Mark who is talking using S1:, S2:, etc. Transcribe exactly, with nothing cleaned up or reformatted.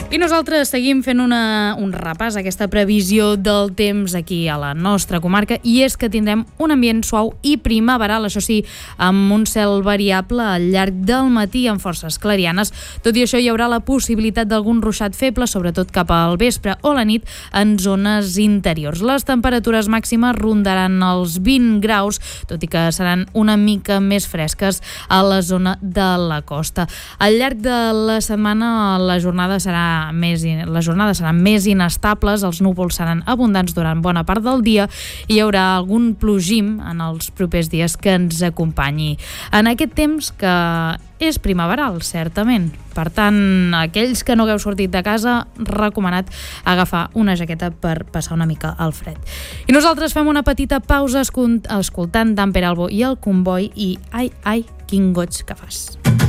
S1: I nosaltres seguim fent una, un repàs a aquesta previsió del temps aquí a la nostra comarca, i és que tindrem un ambient suau i primaveral, això sí, amb un cel variable al llarg del matí amb forces clarianes. Tot i això, hi haurà la possibilitat d'algun ruixat feble, sobretot cap al vespre o la nit en zones interiors. Les temperatures màximes rondaran els vint graus, tot i que seran una mica més fresques a la zona de la costa. Al llarg de la setmana la jornada serà més, les jornades seran més inestables, els núvols seran abundants durant bona part del dia i hi haurà algun plogim en els propers dies que ens acompanyi. En aquest temps que és primaveral, certament. Per tant, aquells que no hagueu sortit de casa, recomanat agafar una jaqueta per passar una mica el fred. I nosaltres fem una petita pausa escoltant d'en Pere Albó i el Comboi i Ai, ai, quin goig que fas.